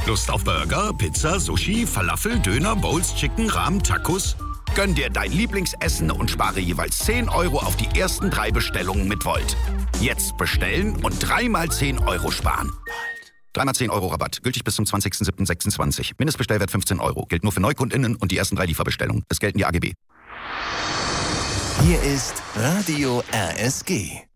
Lust auf Burger, Pizza, Sushi, Falafel, Döner, Bowls, Chicken, Ramen, Tacos? Gönn dir dein Lieblingsessen und spare jeweils 10 € auf die ersten 3 Bestellungen mit Volt. Jetzt bestellen und 3 mal 10 € sparen. 3 mal 10 € Rabatt. Gültig bis zum 20.07.26. Mindestbestellwert 15 €. Gilt nur für NeukundInnen und die ersten 3 Lieferbestellungen. Es gelten die AGB. Hier ist Radio RSG.